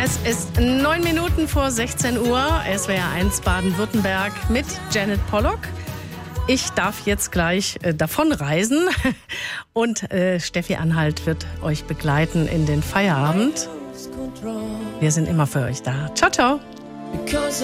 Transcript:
Es ist 9 Minuten vor 16 Uhr. SWR 1 Baden-Württemberg mit Janet Pollock. Ich darf jetzt gleich davon reisen und Steffi Anhalt wird euch begleiten in den Feierabend. Wir sind immer für euch da. Ciao, ciao.